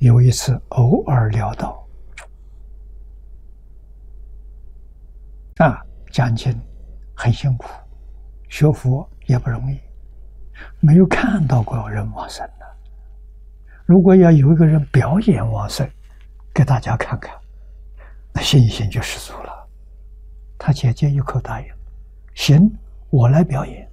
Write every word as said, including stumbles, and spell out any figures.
有一次偶尔聊到，啊，讲经很辛苦，学佛也不容易，没有看到过人往生的。如果要有一个人表演往生，给大家看看，那信心就十足了。他姐姐一口答应，行，我来表演。